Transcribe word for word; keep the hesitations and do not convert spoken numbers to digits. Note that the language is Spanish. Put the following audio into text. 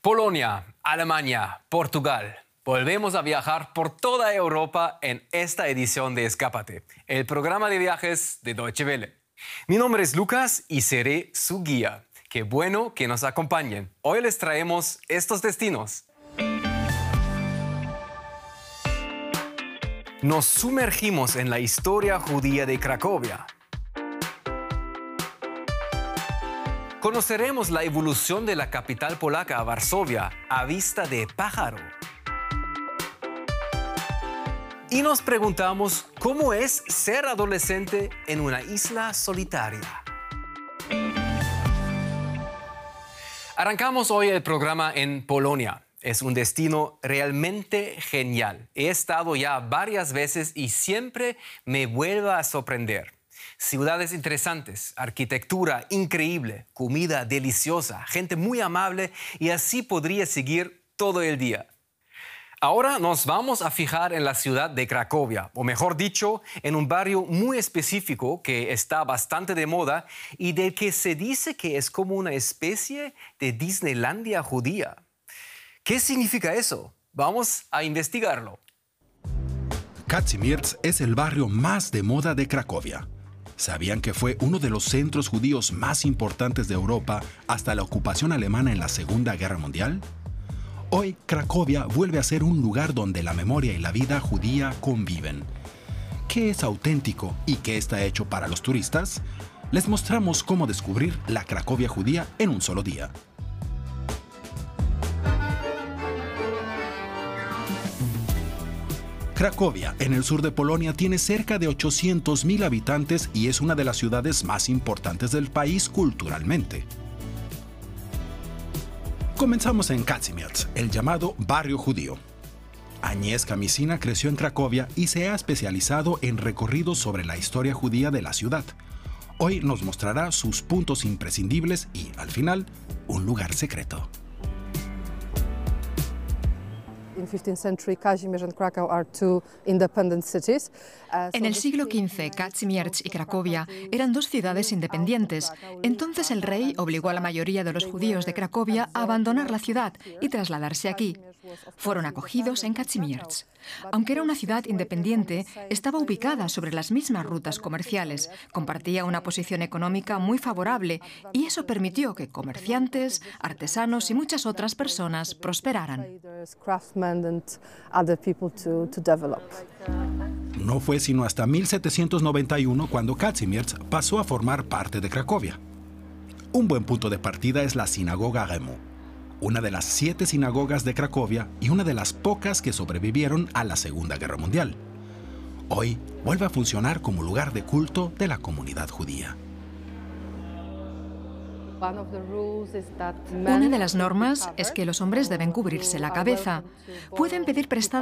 Polonia, Alemania, Portugal. Volvemos a viajar por toda Europa en esta edición de Escápate, el programa de viajes de Deutsche Welle. Mi nombre es Lucas y seré su guía. Qué bueno que nos acompañen. Hoy les traemos estos destinos. Nos sumergimos en la historia judía de Cracovia. Conoceremos la evolución de la capital polaca a Varsovia a vista de pájaro. Y nos preguntamos cómo es ser adolescente en una isla solitaria. Arrancamos hoy el programa en Polonia. Es un destino realmente genial. He estado ya varias veces y siempre me vuelve a sorprender. Ciudades interesantes, arquitectura increíble, comida deliciosa, gente muy amable y así podría seguir todo el día. Ahora nos vamos a fijar en la ciudad de Cracovia, o mejor dicho, en un barrio muy específico que está bastante de moda y del que se dice que es como una especie de Disneylandia judía. ¿Qué significa eso? Vamos a investigarlo. Kazimierz es el barrio más de moda de Cracovia. ¿Sabían que fue uno de los centros judíos más importantes de Europa hasta la ocupación alemana en la Segunda Guerra Mundial? Hoy, Cracovia vuelve a ser un lugar donde la memoria y la vida judía conviven. ¿Qué es auténtico y qué está hecho para los turistas? Les mostramos cómo descubrir la Cracovia judía en un solo día. Cracovia, en el sur de Polonia, tiene cerca de ochocientos mil habitantes y es una de las ciudades más importantes del país culturalmente. Comenzamos en Kazimierz, el llamado barrio judío. Agnieszka Misina creció en Cracovia y se ha especializado en recorridos sobre la historia judía de la ciudad. Hoy nos mostrará sus puntos imprescindibles y, al final, un lugar secreto. En el siglo quince, Kazimierz y Cracovia eran dos ciudades independientes. Entonces el rey obligó a la mayoría de los judíos de Cracovia a abandonar la ciudad y trasladarse aquí. Fueron acogidos en Kazimierz. Aunque era una ciudad independiente, estaba ubicada sobre las mismas rutas comerciales, compartía una posición económica muy favorable y eso permitió que comerciantes, artesanos y muchas otras personas prosperaran. No fue sino hasta mil setecientos noventa y uno cuando Kazimierz pasó a formar parte de Cracovia. Un buen punto de partida es la Sinagoga Remu, una de las siete sinagogas de Cracovia y una de las pocas que sobrevivieron a la Segunda Guerra Mundial. Hoy vuelve a funcionar como lugar de culto de la comunidad judía. Una de las normas es que los hombres deben cubrirse la cabeza. Pueden pedir prestada